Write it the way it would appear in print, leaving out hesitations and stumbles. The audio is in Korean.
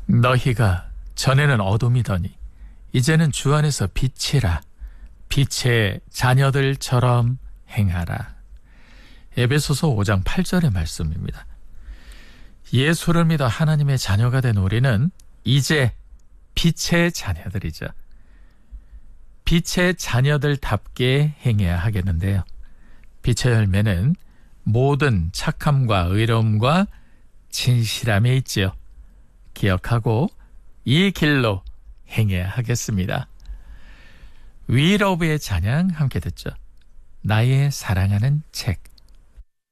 너희가 전에는 어둠이더니 이제는 주 안에서 빛이라. 빛의 자녀들처럼 행하라. 에베소서 5장 8절의 말씀입니다. 예수를 믿어 하나님의 자녀가 된 우리는 이제 빛의 자녀들이죠. 빛의 자녀들답게 행해야 하겠는데요. 빛의 열매는 모든 착함과 의로움과 진실함에 있지요. 기억하고 이 길로 행해야 하겠습니다. 위 러브의 찬양 함께 듣죠. 나의 사랑하는 책.